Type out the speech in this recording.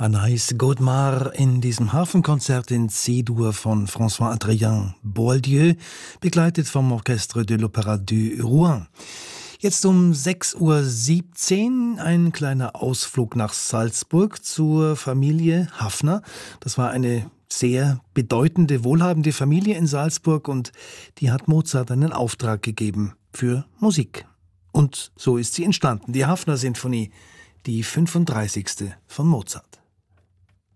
Anaïs Godemar in diesem Hafenkonzert in C-Dur von François-Adrien Boieldieu, begleitet vom Orchestre de l'Opéra du Rouen. Jetzt um 6:17 Uhr ein kleiner Ausflug nach Salzburg zur Familie Haffner. Das war eine sehr bedeutende, wohlhabende Familie in Salzburg und die hat Mozart einen Auftrag gegeben für Musik. Und so ist sie entstanden, die Haffner-Sinfonie, die 35. von Mozart.